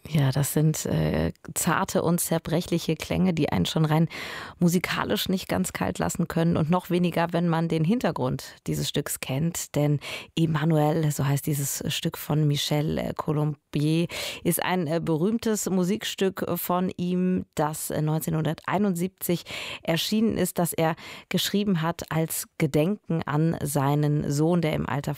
Ja, das sind zarte und zerbrechliche Klänge, die einen schon rein musikalisch nicht ganz kalt lassen können und noch weniger, wenn man den Hintergrund dieses Stücks kennt. Denn Emmanuel, so heißt dieses Stück von Michel Colombier, ist ein berühmtes Musikstück von ihm, das 1971 erschienen ist, das er geschrieben hat als Gedenken an seinen Sohn, der im Alter